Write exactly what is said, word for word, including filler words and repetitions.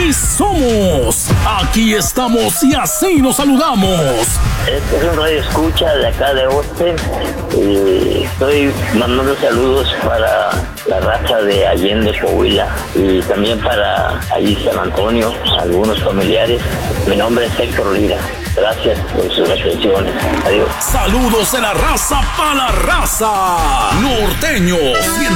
así somos. Aquí estamos y así nos saludamos. Este es un radio escucha de acá de Austin y estoy mandando saludos para la raza de Allende, Coahuila, y también para allí San Antonio, algunos familiares. Mi nombre es Héctor Lira. Gracias por sus atenciones. Adiós. Saludos de la raza para la raza. Norteños.